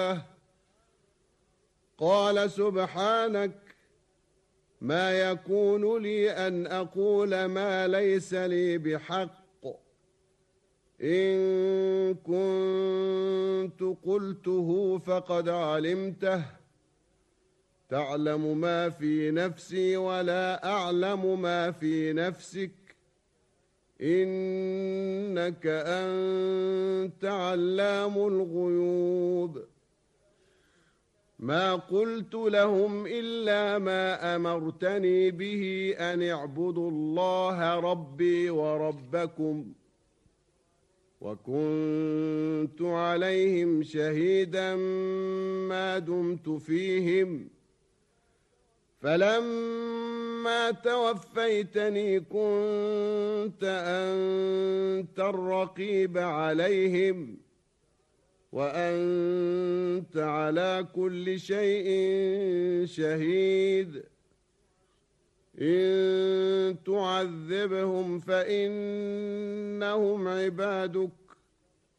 قال سبحانك ما يكون لي أن أقول ما ليس لي بحق إن كنت قلته فقد علمته تعلم ما في نفسي ولا أعلم ما في نفسك إنك أنت علام الغيوب ما قلت لهم إلا ما أمرتني به أن اعبدوا الله ربي وربكم وكنت عليهم شهيدا ما دمت فيهم فلما توفيتني كنت أنت الرقيب عليهم وأنت على كل شيء شهيد إن تعذبهم فإنهم عبادك